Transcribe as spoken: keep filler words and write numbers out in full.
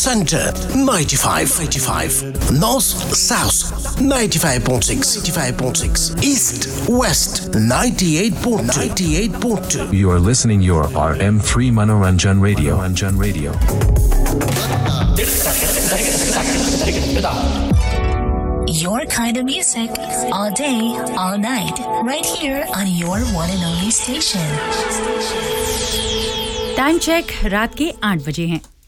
Center ninety-five, eighty-five. North South ninety-five point six, ninety-five point six. East West ninety-eight point two, ninety-eight point two. You are listening your R M three Manoranjan Radio. Manoranjan Radio. Your kind of music, all day, all night, right here on your one and only station. Time check रात के आठ बजे हैं।